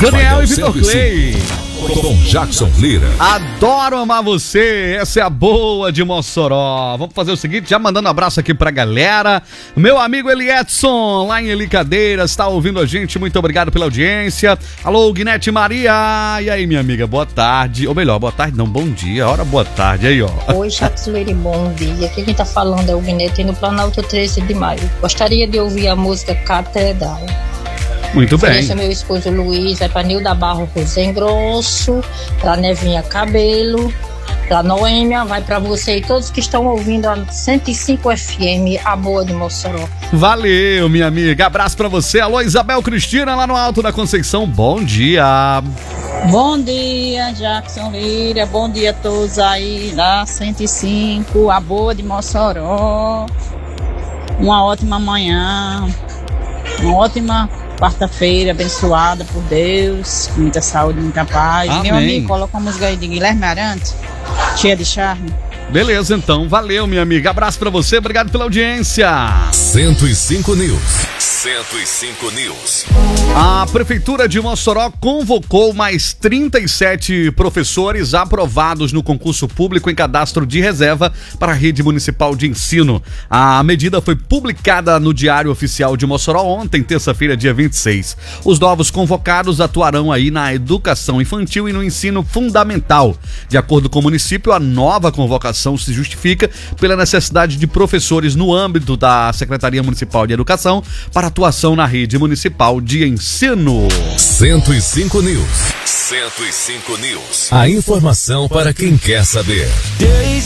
Daniel e Vitor Clay. Com Jackson Lira. Adoro amar você, essa é a boa de Mossoró. Vamos fazer o seguinte, já mandando um abraço aqui pra galera. Meu amigo Eliedson, lá em Elicadeiras, está ouvindo a gente, muito obrigado pela audiência. Alô, Guinete Maria. E aí, minha amiga, boa tarde. Ou melhor, boa tarde não, bom dia. Ora, boa tarde aí, ó. Oi, Jackson Lira, bom dia. Aqui quem tá falando é o Guinete no Planalto 13 de Maio. Gostaria de ouvir a música Catedral. Muito bem. Esse é meu esposo Luiz, vai pra Nilda Barro Rosen Grosso, pra Nevinha Cabelo, pra Noêmia, vai pra você e todos que estão ouvindo a 105 FM, a boa de Mossoró. Valeu, minha amiga. Abraço pra você. Alô, Isabel Cristina, lá no Alto da Conceição. Bom dia. Bom dia, Jackson Lira. Bom dia a todos aí da 105, a boa de Mossoró. Uma ótima manhã, uma ótima quarta-feira abençoada por Deus, com muita saúde, muita paz. Amém. Meu amigo, coloca a música aí de Guilherme Arantes, cheia de charme. Beleza, então. Valeu, minha amiga. Abraço pra você. Obrigado pela audiência. 105 News. 105 News. A Prefeitura de Mossoró convocou mais 37 professores aprovados no concurso público em cadastro de reserva para a rede municipal de ensino. A medida foi publicada no Diário Oficial de Mossoró ontem, terça-feira, dia 26. Os novos convocados atuarão aí na educação infantil e no ensino fundamental. De acordo com o município, a nova convocação se justifica pela necessidade de professores no âmbito da Secretaria Municipal de Educação para atuação na rede municipal de ensino. 105 News. 105 News. A informação para quem quer saber.